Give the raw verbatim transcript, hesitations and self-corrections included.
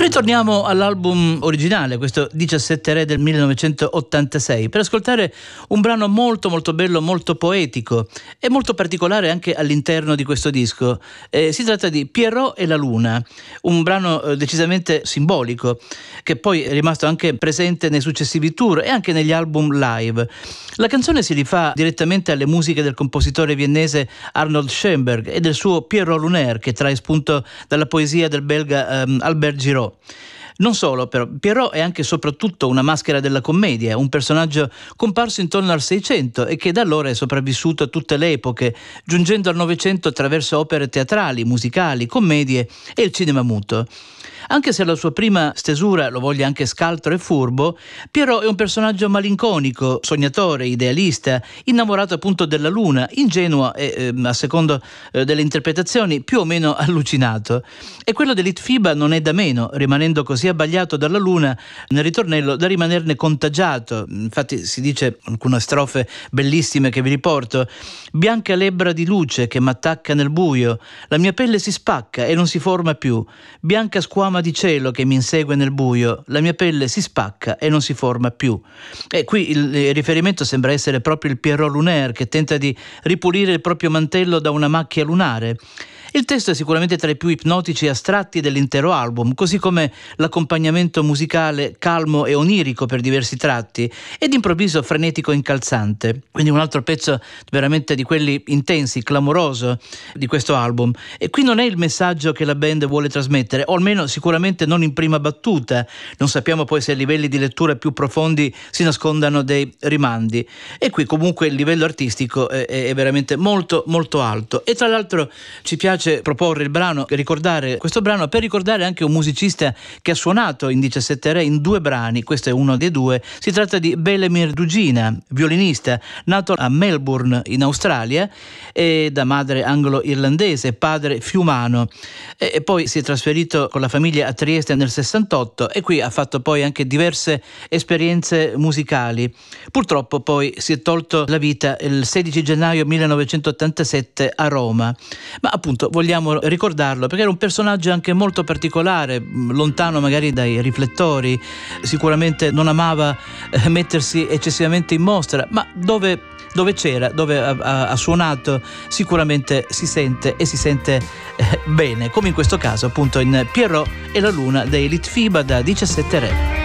Ritorniamo all'album originale, questo diciassette Re del millenovecentottantasei, per ascoltare un brano molto molto bello, molto poetico e molto particolare anche all'interno di questo disco. Eh, si tratta di Pierrot e la Luna, un brano eh, decisamente simbolico, che poi è rimasto anche presente nei successivi tour e anche negli album live. La canzone si rifà direttamente alle musiche del compositore viennese Arnold Schoenberg e del suo Pierrot Lunaire, che trae spunto dalla poesia del belga ehm, Albert Giraud. Non solo, però, Pierrot è anche e soprattutto una maschera della commedia, un personaggio comparso intorno al Seicento e che da allora è sopravvissuto a tutte le epoche, giungendo al Novecento attraverso opere teatrali, musicali, commedie e il cinema muto. Anche se la sua prima stesura lo voglia anche scaltro e furbo, Pierrot è un personaggio malinconico, sognatore, idealista, innamorato appunto della luna, ingenuo e, eh, a secondo eh, delle interpretazioni, più o meno allucinato. E quello dell'Itfiba non è da meno, rimanendo così abbagliato dalla luna nel ritornello da rimanerne contagiato. Infatti si dice, alcune strofe bellissime che vi riporto: bianca lebbra di luce che m'attacca nel buio, la mia pelle si spacca e non si forma più, bianca squama di cielo che mi insegue nel buio, la mia pelle si spacca e non si forma più. E qui il riferimento sembra essere proprio il Pierrot Lunaire, che tenta di ripulire il proprio mantello da una macchia lunare. Il testo è sicuramente tra i più ipnotici e astratti dell'intero album, così come l'accompagnamento musicale calmo e onirico per diversi tratti ed improvviso frenetico e incalzante. Quindi un altro pezzo veramente di quelli intensi, clamoroso di questo album. E qui non è il messaggio che la band vuole trasmettere, o almeno sicuramente non in prima battuta. Non sappiamo poi se a livelli di lettura più profondi si nascondano dei rimandi. E qui comunque il livello artistico è, è veramente molto molto alto. E tra l'altro ci piace proporre il brano, ricordare questo brano per ricordare anche un musicista che ha suonato in diciassette Re in due brani. Questo è uno dei due. Si tratta di Belemir Dugina, violinista nato a Melbourne in Australia e da madre anglo-irlandese, padre fiumano, e, e poi si è trasferito con la famiglia a Trieste nel sessantotto e qui ha fatto poi anche diverse esperienze musicali. Purtroppo poi si è tolto la vita il sedici gennaio millenovecentottantasette a Roma, ma appunto vogliamo ricordarlo perché era un personaggio anche molto particolare, lontano magari dai riflettori, sicuramente non amava eh, mettersi eccessivamente in mostra, ma dove, dove c'era, dove ha, ha, ha suonato sicuramente si sente e si sente eh, bene, come in questo caso appunto in Pierrot e la Luna dei Litfiba da diciassette Re.